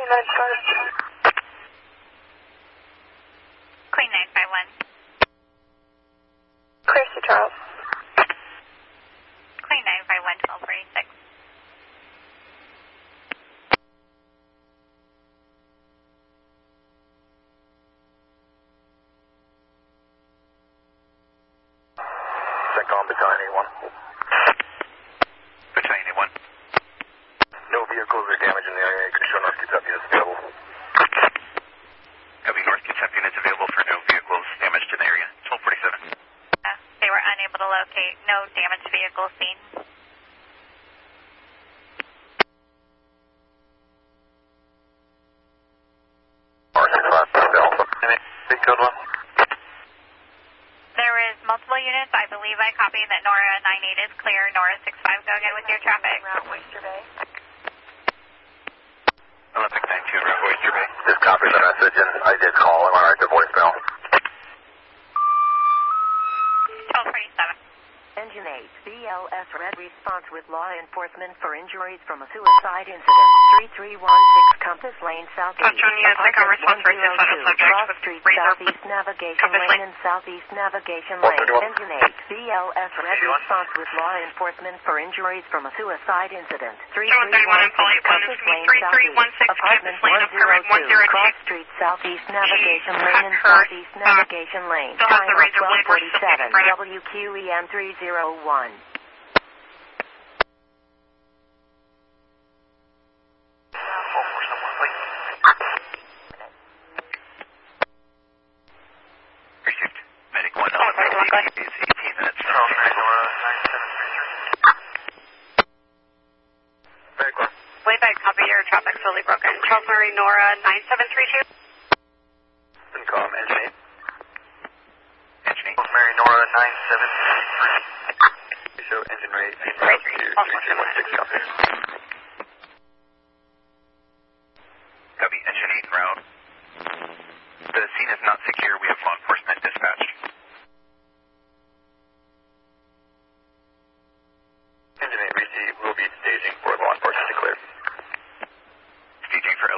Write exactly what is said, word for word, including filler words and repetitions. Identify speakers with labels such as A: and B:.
A: Queen nine five.
B: Queen nine five one.
A: Clear to Charles.
B: Queen nine five one, twelve forty-six.
C: Second Battalion A one.
D: Battalion A one.
C: No vehicles or damage in the area. Could show North Kentucky is available.
D: Copy, North Kentucky units available for no vehicles damaged in the area. twelve forty-seven.
B: Uh, they were unable to locate. No damaged vehicles seen.
C: R six five Alpha. Big code one.
B: There is multiple units. I believe I copied that Nora nine eight is clear. Nora six five, go again with your traffic.
A: Route Oyster Bay.
D: Olympic nine two, Route Oyster Bay.
C: Just copy the message, and I did call. Am I right to voicemail?
B: twelve forty-seven.
E: Engine eight, B L S Red response with law enforcement for injuries from a suicide incident. three three one six Compass Lane Southeast.
F: Antonia, second response for suicidal subject
E: Cross
F: with
E: Street
F: Razor.
E: Southeast Navigation
F: Compass
E: Lane
F: Lane.
E: and Southeast Navigation
C: one
E: Lane.
C: thirty-one.
E: Engine eight, B L S Red
C: thirty-one.
E: response with law enforcement for injuries from a suicide incident. three
F: Two
E: three one
F: thirty-one and Polly
E: six
F: one
E: Compass
F: is
E: Lane
F: three three one six
E: Southeast. Apartment
F: Campus Lane of Permit
E: one
F: one zero
E: zero two.
F: two.
E: Cross Street Southeast Navigation Lane and
F: Her-
E: Southeast
F: uh,
E: Navigation Lane.
F: still has the
E: Time
F: Razor
E: twelve
F: blade. We're still
E: forty-seven.
F: taking credit.
E: W Q E M three zero one.
D: Received. Medic one.
F: Oh, sorry, one guy.
D: Is eighteen minutes.
C: Charles Mary Nora nine seven three three. Medic one.
F: Wayback, copy your traffic fully broken. Charles Murray, Nora nine seven three two.
C: Then call him Engine eight.
D: Engine eight.
C: Charles Mary Nora nine seven three three. Show engine rate.
F: Three three.
C: Two three two one six. Copy.